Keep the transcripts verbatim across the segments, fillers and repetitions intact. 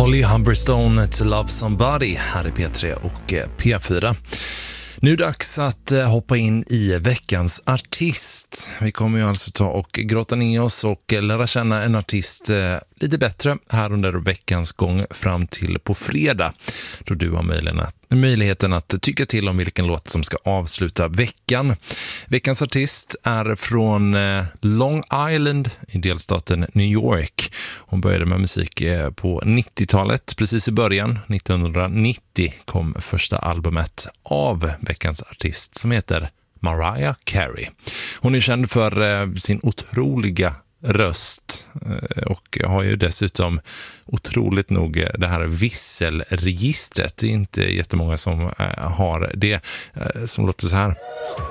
Holly Humberstone, To Love Somebody här i P tre och P fyra. Nu är det dags att hoppa in i veckans artist. Vi kommer ju alltså ta och grotta ner oss och lära känna en artist lite bättre här under veckans gång fram till på fredag, då du har möjligheten att tycka till om vilken låt som ska avsluta veckan. Veckans artist är från Long Island i delstaten New York. Hon började med musik på nittiotalet, precis i början. nittonhundranittio kom första albumet av veckans artist som heter Mariah Carey. Hon är känd för sin otroliga röst och har ju dessutom otroligt nog det här visselregistret. Det är inte jättemånga som har det, som låter så här.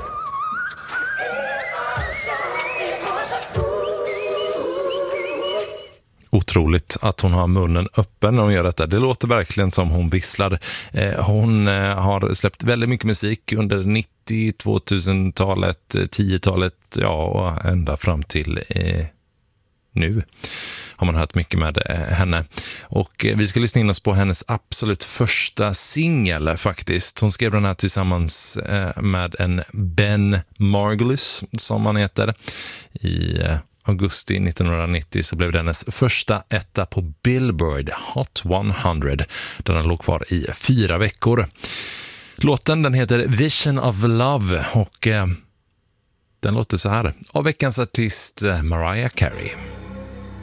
Otroligt att hon har munnen öppen när hon gör detta. Det låter verkligen som hon visslar. Hon har släppt väldigt mycket musik under nittio, tvåtusentalet, tiotalet, ja, och ända fram till eh, nu har man hört mycket med henne. Och vi ska lyssna in oss på hennes absolut första singel faktiskt. Hon skrev den här tillsammans med en Ben Margulis som han heter. I augusti nittonhundranittio så blev det hennes första etta på Billboard Hot hundra, där den låg kvar i fyra veckor. Låten den heter Vision of Love och eh, den låter så här av veckans artist Mariah Carey.